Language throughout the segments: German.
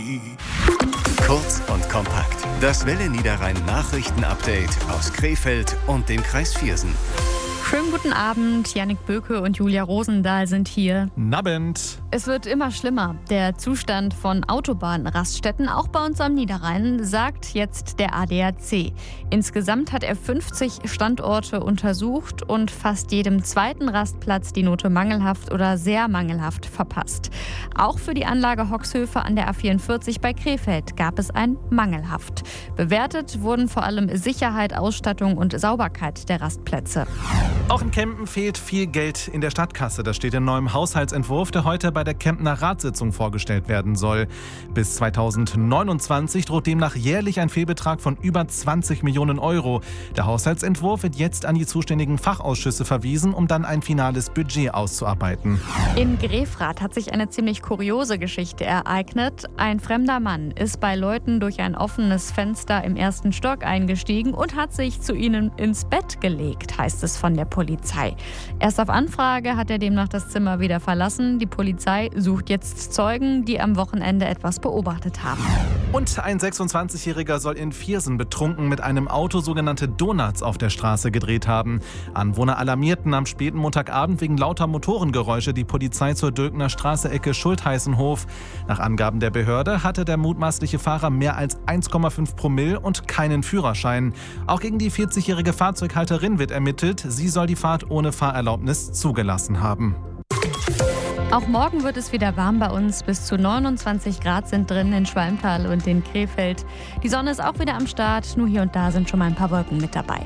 Kurz und kompakt. Das Welle Niederrhein Nachrichten-Update aus Krefeld und dem Kreis Viersen. Schönen guten Abend, Jannik Böke und Julia Rosendahl sind hier. Nabend. Es wird immer schlimmer. Der Zustand von Autobahnraststätten, auch bei uns am Niederrhein, sagt jetzt der ADAC. Insgesamt hat er 50 Standorte untersucht und fast jedem zweiten Rastplatz die Note mangelhaft oder sehr mangelhaft verpasst. Auch für die Anlage Hoxhöfe an der A44 bei Krefeld gab es ein mangelhaft. Bewertet wurden vor allem Sicherheit, Ausstattung und Sauberkeit der Rastplätze. Auch in Kempen fehlt viel Geld in der Stadtkasse. Das steht im neuen Haushaltsentwurf, der heute bei der Kempener Ratssitzung vorgestellt werden soll. Bis 2029 droht demnach jährlich ein Fehlbetrag von über 20 Millionen Euro. Der Haushaltsentwurf wird jetzt an die zuständigen Fachausschüsse verwiesen, um dann ein finales Budget auszuarbeiten. In Grefrath hat sich eine ziemlich kuriose Geschichte ereignet. Ein fremder Mann ist bei Leuten durch ein offenes Fenster im ersten Stock eingestiegen und hat sich zu ihnen ins Bett gelegt, heißt es von der Polizei. Erst auf Anfrage hat er demnach das Zimmer wieder verlassen. Die Polizei sucht jetzt Zeugen, die am Wochenende etwas beobachtet haben. Und ein 26-Jähriger soll in Viersen betrunken mit einem Auto sogenannte Donuts auf der Straße gedreht haben. Anwohner alarmierten am späten Montagabend wegen lauter Motorengeräusche die Polizei zur Dülkner Straße Ecke Schultheißenhof. Nach Angaben der Behörde hatte der mutmaßliche Fahrer mehr als 1,5 Promille und keinen Führerschein. Auch gegen die 40-jährige Fahrzeughalterin wird ermittelt. Sie soll die Fahrt ohne Fahrerlaubnis zugelassen haben. Auch morgen wird es wieder warm bei uns. Bis zu 29 Grad sind drin in Schwalmtal und in Krefeld. Die Sonne ist auch wieder am Start. Nur hier und da sind schon mal ein paar Wolken mit dabei.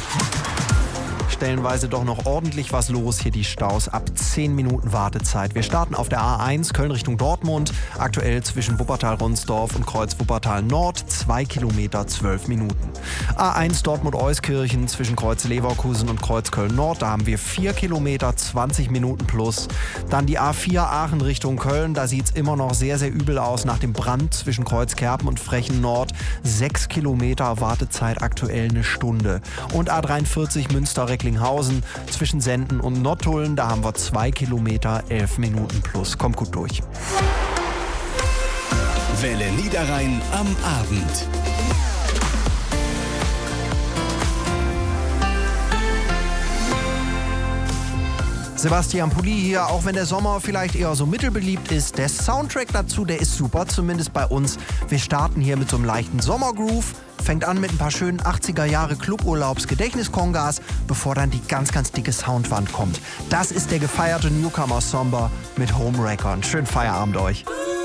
Stellenweise doch noch ordentlich was los. Hier die Staus ab 10 Minuten Wartezeit. Wir starten auf der A1 Köln Richtung Dortmund. Aktuell zwischen Wuppertal-Ronsdorf und Kreuz Wuppertal-Nord 2 Kilometer 12 Minuten. A1 Dortmund-Euskirchen zwischen Kreuz Leverkusen und Kreuz Köln-Nord. Da haben wir 4 Kilometer 20 Minuten plus. Dann die A4 Aachen Richtung Köln. Da sieht es immer noch sehr, sehr übel aus nach dem Brand zwischen Kreuz Kerpen und Frechen-Nord. 6 Kilometer Wartezeit, aktuell eine Stunde. Und A43 Münster-Recklinghausen zwischen Senden und Nottuln, da haben wir 2 Kilometer 11 Minuten plus. Kommt gut durch. Welle Niederrhein am Abend. Sebastian Pulli hier, auch wenn der Sommer vielleicht eher so mittelbeliebt ist. Der Soundtrack dazu, der ist super, zumindest bei uns. Wir starten hier mit so einem leichten Sommergroove. Fängt an mit ein paar schönen 80er-Jahre Cluburlaubs-Gedächtniskongas, bevor dann die ganz, ganz dicke Soundwand kommt. Das ist der gefeierte Newcomer Somber mit Homewrecker. Schönen Feierabend euch.